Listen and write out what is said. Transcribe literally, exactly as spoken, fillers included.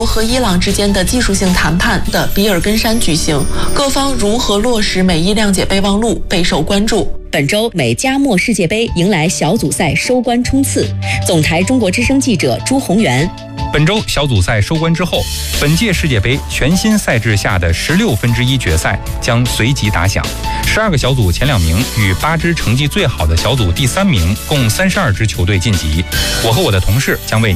和伊朗之间的技术性谈判的比尔根山举行，各方如何落实美伊谅解备忘录备受关注。 本周美加墨世界杯迎来小组赛收官冲刺，总台中国之声记者朱宏源。 本周小组赛收官之后，本届世界杯全新赛制下的十六分之一决赛将随即打响。十二个小组前两名与八支成绩最好的小组第三名共三十二支球队晋级。我和我的同事将为